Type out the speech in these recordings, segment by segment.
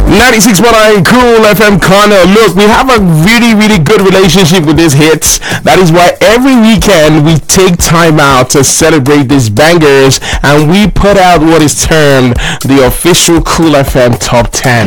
96.9 Cool FM Connor. Look, we have a really, really good relationship with these hits. That is why every weekend we take time out to celebrate these bangers and we put out what is termed the official Cool FM Top 10.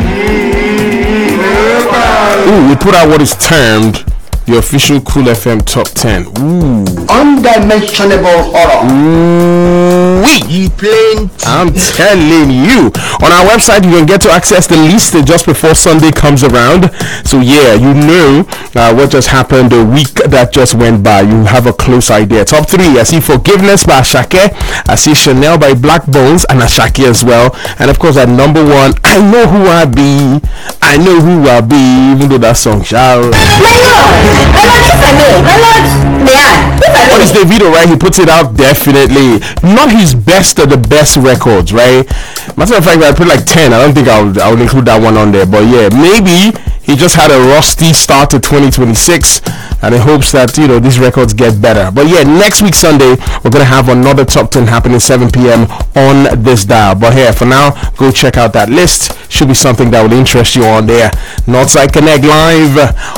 Ooh, we put out what is termed the official Cool FM Top 10. Ooh. Undimensionable horror. You playing? I'm telling you. On our website, you can get to access the list just before Sunday comes around. So yeah, you know what just happened the week that just went by. You have a close idea. Top 3, I see Forgiveness by Ashake. I see Chanel by Black Bones and Ashake as well. And of course, at number 1, I Know Who I Be. I Know Who I Be. Even though that song shall. What is Davido, right? He puts it out definitely. Not his best of the best records, right? Matter of fact, I put like 10. I don't think I would include that one on there. But yeah, maybe he just had a rusty start to 2026 and he hopes that, you know, these records get better. But yeah, next week Sunday, we're going to have another Top 10 happening 7 p.m. on this dial. But here, for now, go check out that list. Should be something that will interest you on there. Northside Connect Live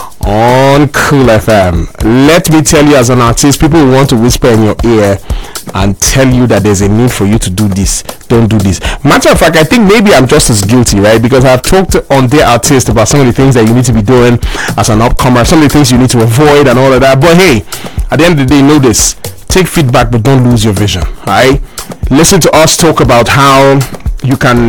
on Cool FM. Let me tell you, as an artist, people will want to whisper in your ear and tell you that there's a need for you to do this. Don't do this. Matter of fact, I think maybe I'm just as guilty, right? Because I've talked on their artist about some of the things that you need to be doing as an upcomer, some of the things you need to avoid and all of that. But hey, at the end of the day, know this. Take feedback, but don't lose your vision. Alright? Listen to us talk about how you can,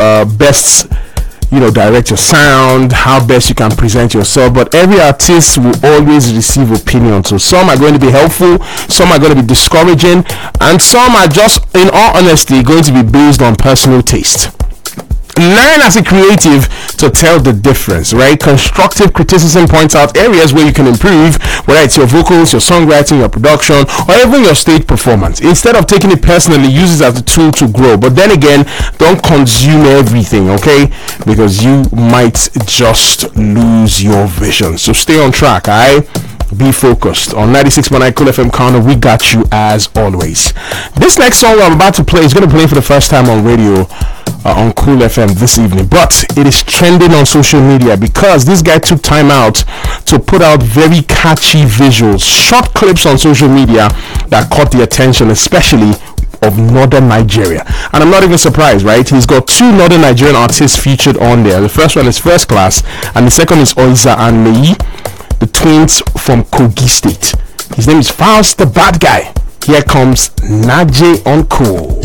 best direct your sound, how best you can present yourself. But every artist will always receive opinions. So some are going to be helpful, some are going to be discouraging, and some are just, in all honesty, going to be based on personal taste. Learn as a creative to tell the difference, right? Constructive criticism points out areas where you can improve, whether it's your vocals, your songwriting, your production, or even your stage performance. Instead of taking it personally, use it as a tool to grow. But then again, don't consume everything, okay? Because you might just lose your vision. So stay on track, alright? Be focused. On 96.9 Cool FM Corner, we got you as always. This next song I'm about to play is going to play for the first time on radio on Cool FM this evening, but it is trending on social media because this guy took time out to put out very catchy visuals, short clips on social media that caught the attention, especially of Northern Nigeria. And I'm not even surprised, right? He's got 2 Northern Nigerian artists featured on there. The first one is First Class and the second is Oiza and Mei, the twins from Kogi State. His name is Faust the Bad Guy. Here comes Naje on Cool.